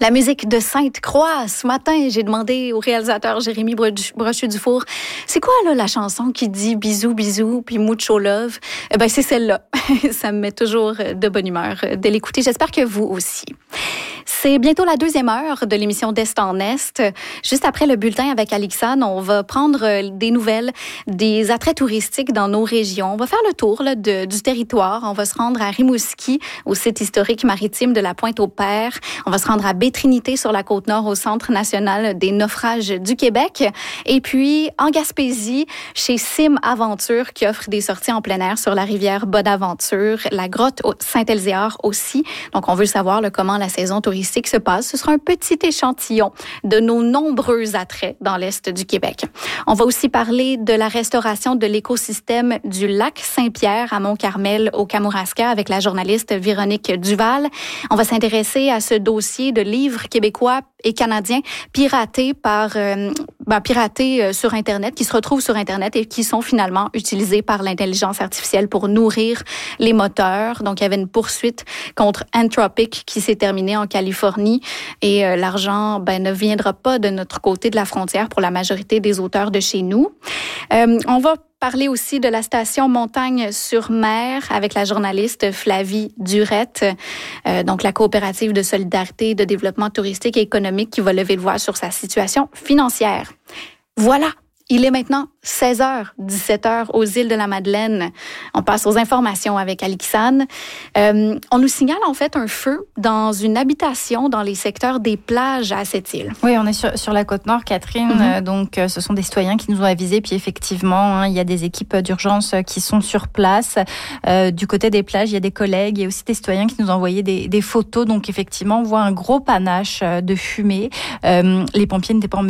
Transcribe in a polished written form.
La musique de Sainte-Croix. Ce matin, j'ai demandé au réalisateur Jérémy Brochu-Dufour, c'est quoi là la chanson qui dit bisous, bisous, puis mucho love? C'est celle-là. Ça me met toujours de bonne humeur de l'écouter. J'espère que vous aussi. C'est bientôt la 2e heure de l'émission d'Est en Est. Juste après le bulletin avec Alixane, on va prendre des nouvelles des attraits touristiques dans nos régions. On va faire le tour du territoire. On va se rendre à Rimouski, au site historique maritime de la Pointe-au-Père. On va se rendre à Baie-Trinité sur la Côte-Nord, au Centre national des naufrages du Québec. Et puis, en Gaspésie, chez Sim Aventure, qui offre des sorties en plein air sur la rivière Bonaventure, la grotte Saint-Elzéar aussi. Donc, on veut savoir comment la saison touristique se passe. Ce sera un petit échantillon de nos nombreux attraits dans l'Est du Québec. On va aussi parler de la restauration de l'écosystème du lac Saint-Pierre à Mont-Carmel au Kamouraska avec la journaliste Véronique Duval. On va s'intéresser à ce dossier de livres québécois et canadiens piratés sur Internet, qui se retrouvent sur Internet et qui sont finalement utilisés par l'intelligence artificielle pour nourrir les moteurs. Donc, il y avait une poursuite contre Anthropic qui s'est terminée en Californie et l'argent ne viendra pas de notre côté de la frontière pour la majorité des auteurs de chez nous. On va parler aussi de la station Montagne-sur-Mer avec la journaliste Flavie Durette, donc la coopérative de solidarité et de développement touristique et économique qui va lever le voile sur sa situation financière. Voilà, il est maintenant 16h, 17h aux îles de la Madeleine. On passe aux informations avec Alixane. On nous signale en fait un feu dans une habitation dans les secteurs des plages à cette île. Oui, on est sur la Côte-Nord, Catherine. Donc, ce sont des citoyens qui nous ont avisés. Puis effectivement, il y a des équipes d'urgence qui sont sur place. Du côté des plages, il y a des collègues et aussi des citoyens qui nous ont envoyé des photos. Donc, effectivement, on voit un gros panache de fumée. Les pompiers n'étaient pas en